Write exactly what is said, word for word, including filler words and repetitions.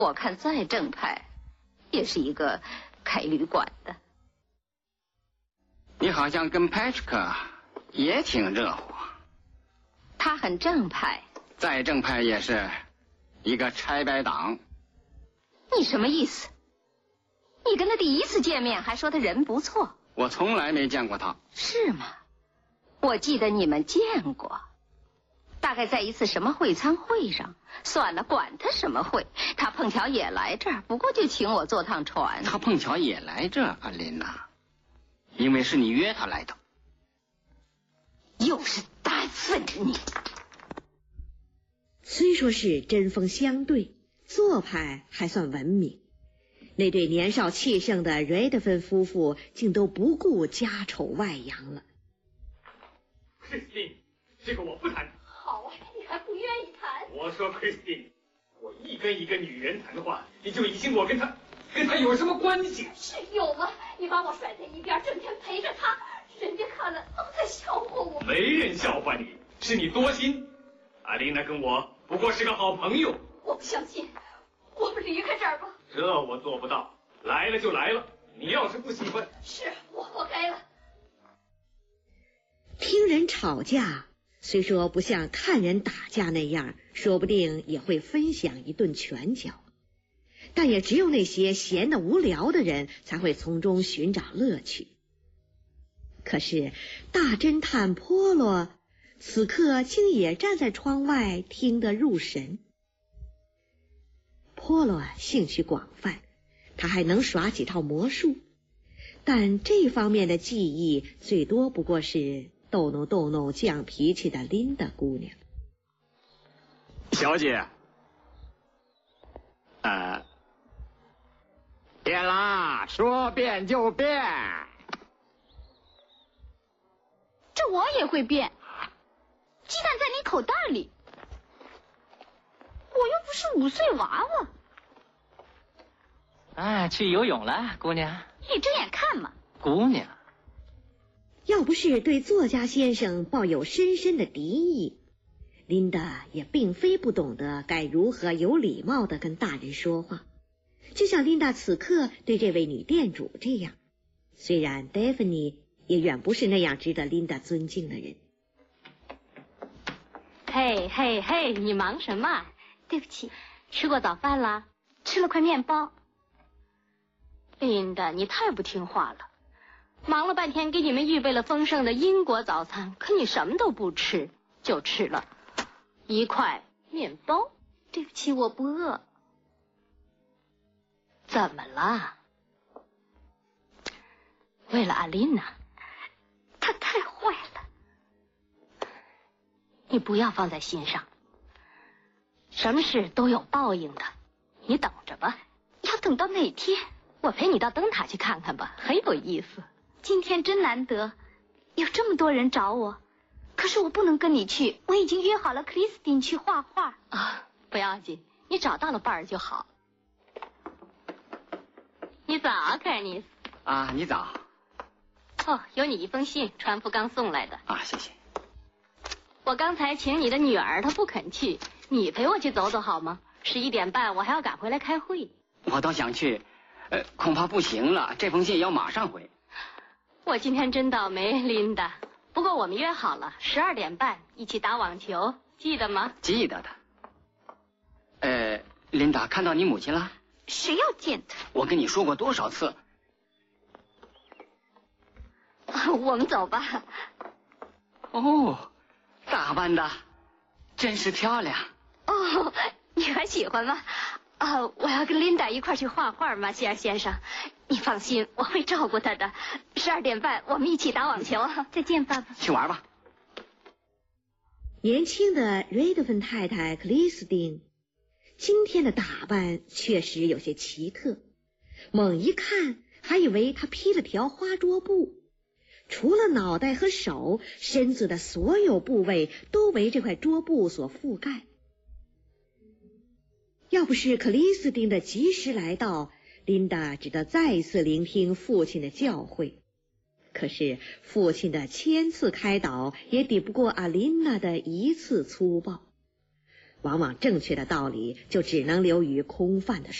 我看再正派，也是一个开旅馆的。 你好像跟 Patrick 也挺热乎。 他很正派。 再正派也是一个拆白党。 你什么意思？你跟他第一次见面还说他人不错。 我从来没见过他。 是吗？我记得你们见过，大概在一次什么会餐会上。算了，管他什么会，他碰巧也来这儿，不过就请我坐趟船。 他碰巧也来这儿，阿琳娜，因为是你约他来的。 又是单份你。 虽说是针锋相对，做派还算文明，那对年少气盛的瑞德芬夫妇竟都不顾家丑外扬了。 Christine， 这个我不谈。 好啊，你还不愿意谈？ 我说 Christine， 我一跟一个女人谈话，你就已经我跟她跟她有什么关系？ 是有吗？你把我甩在一边，整天陪着她，人家看了都在笑话我。 没人笑话你，是你多心。阿琳娜跟我不过是个好朋友。 我不相信，我们离开这儿吧。 这我做不到，来了就来了。你要是不喜欢， 是我活该了。 听人吵架，虽说不像看人打架那样，说不定也会分享一顿拳脚，但也只有那些闲得无聊的人才会从中寻找乐趣。可是大侦探波罗此刻竟也站在窗外听得入神。波罗兴趣广泛，他还能耍几套魔术，但这方面的技艺最多不过是逗弄逗弄犟脾气的琳达姑娘。 小姐，呃，变啦，说变就变。 这我也会变。鸡蛋在你口袋里，我又不是五岁娃娃。 啊，去游泳了，姑娘。 你睁眼看嘛。 姑娘， 要不是对作家先生抱有深深的敌意，琳达也并非不懂得该如何有礼貌地跟大人说话，就像琳达此刻对这位女店主这样。虽然戴芙妮也远不是那样值得琳达尊敬的人。 嘿嘿嘿，你忙什么？对不起，吃过早饭啦？吃了块面包。琳达，你太不听话了，忙了半天给你们预备了丰盛的英国早餐，可你什么都不吃，就吃了一块面包。对不起，我不饿。怎么了？为了阿琳娜，她太坏了。你不要放在心上，什么事都有报应的，你等着吧。要等到哪天？我陪你到灯塔去看看吧，很有意思。今天真难得，有这么多人找我，可是我不能跟你去，我已经约好了克里斯汀去画画。啊，不要紧，你找到了伴儿就好。你早，克尔尼斯。 啊，你早。 哦，有你一封信，船夫刚送来的。 啊，谢谢。 我刚才请你的女儿，她不肯去，你陪我去走走好吗？十一点半我还要赶回来开会。 我倒想去，呃，恐怕不行了，这封信要马上回。 我今天真倒霉，琳达。不过我们约好了，十二点半一起打网球，记得吗？ 记得的。呃，琳达，看到你母亲了？ 谁要见她？ 我跟你说过多少次？ 我们走吧。 哦，打扮的真是漂亮。 哦，你还喜欢吗？啊，我要跟琳达一块去画画吗，希尔先生？你放心，我会照顾她的。十二点半我们一起打网球。再见，爸爸。 去玩吧。 年轻的瑞德芬太太克里斯汀今天的打扮确实有些奇特，猛一看还以为她披了条花桌布，除了脑袋和手，身子的所有部位都为这块桌布所覆盖。要不是克里斯汀的及时来到，琳达只得再一次聆听父亲的教诲。可是父亲的千次开导也抵不过阿琳娜的一次粗暴。 往往正确的道理就只能流于空泛的